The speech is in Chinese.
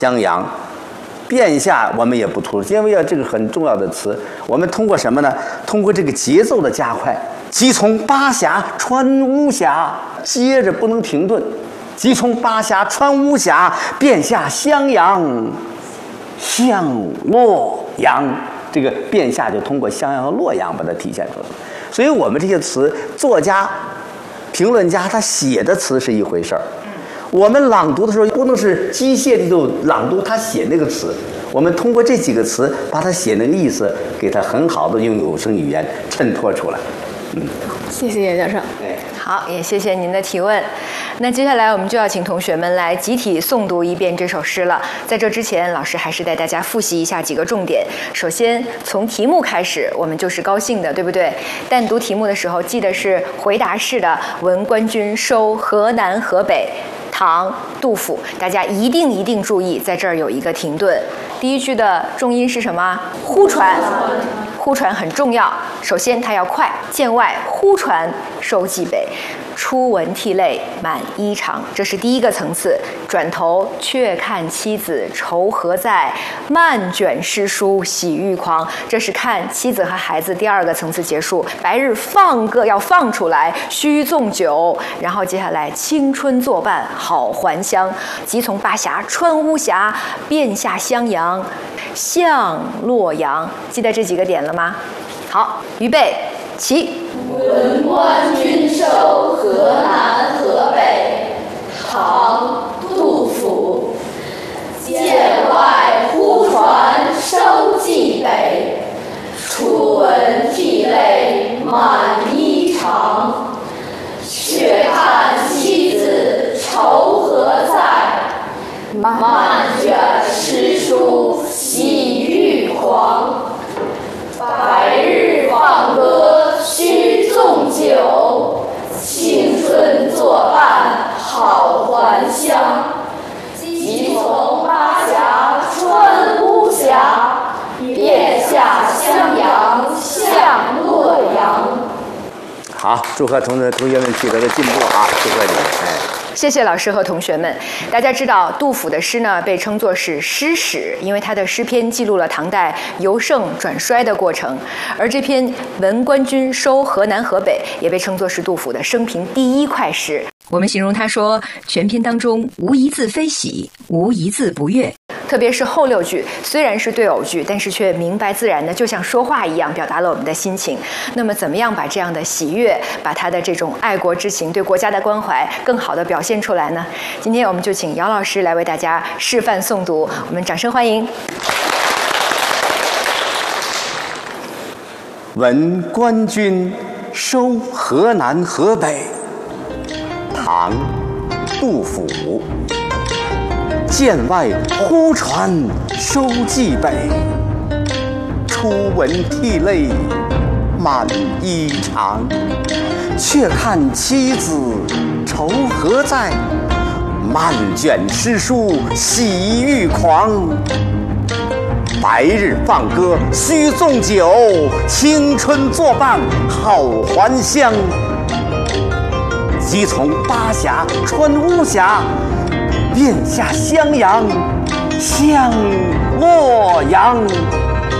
襄阳。变下我们也不突出，因为这个很重要的词，我们通过什么呢？通过这个节奏的加快，即从巴峡穿巫峡，接着不能停顿，即从巴峡穿巫峡，便下襄阳，向洛阳。这个变下就通过襄阳和洛阳把它体现出来。所以我们这些词，作家、评论家他写的词是一回事儿。我们朗读的时候不能是机械地就朗读他写那个词，我们通过这几个词把他写那个意思给他很好的用有声语言衬托出来。 谢谢叶教授。 好，也谢谢您的提问。那接下来我们就要请同学们来集体诵读一遍这首诗了。在这之前，老师还是带大家复习一下几个重点。首先，从题目开始，我们就是高兴的，对不对？但读题目的时候，记得是回答式的“闻官军收河南河北”。唐杜甫，大家一定注意，在这儿有一个停顿。第一句的重音是什么？呼传，呼传很重要。首先它要快，剑外呼传收蓟北，初闻涕泪满衣裳，这是第一个层次。转头却看妻子愁何在，漫卷诗书喜欲狂，这是看妻子和孩子第二个层次结束。白日放歌要放出来，须纵酒，然后接下来青春作伴好还乡，即从巴峡穿巫峡，便下襄阳，向洛阳。记得这几个点了吗？好，预备起。 闻官军收河南河北，唐·杜甫。剑外呼传收蓟北，初闻涕泪满衣裳。却看妻子愁何在，漫卷诗书喜欲狂。白日放歌须纵酒，青春作伴好还乡。即从巴峡穿巫峡，便下襄阳向洛阳。 好，祝贺同学们取得了进步啊！祝贺你们！ 谢谢老师和同学们。大家知道，杜甫的诗呢被称作是诗史，因为他的诗篇记录了唐代由盛转衰的过程。而这篇《闻官军收河南河北》也被称作是杜甫的生平第一快诗。我们形容他说，全篇当中无一字非喜，无一字不悦。特别是后6句，虽然是对偶句，但是却明白自然的，就像说话一样，表达了我们的心情。那么，怎么样把这样的喜悦，把他的这种爱国之情、对国家的关怀，更好的表现出来呢？今天我们就请姚老师来为大家示范诵读，我们掌声欢迎。 闻官军收河南河北，唐·杜甫。剑外呼传收蓟北，初闻涕泪满衣裳。却看妻子愁何在，漫卷诗书喜欲狂。白日放歌须纵酒，青春作伴好还乡。即从巴峡穿巫峡，便下襄阳向洛阳。